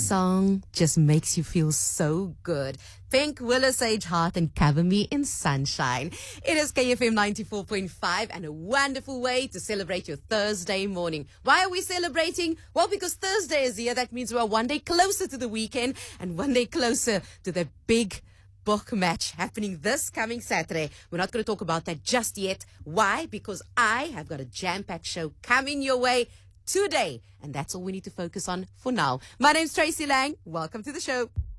song just makes you feel so good. Pink, Willow Sage Heart, and Cover Me in Sunshine. It is KFM 94.5 and a wonderful way to celebrate your Thursday morning. Why are we celebrating? Well, because Thursday is here. That means we're one day closer to the weekend and one day closer to the big book match happening this coming Saturday. We're not going to talk about that just yet. Why? Because I have got a jam-packed show coming your way today. And that's all we need to focus on for now. My name's Tracy Lang. Welcome to the show.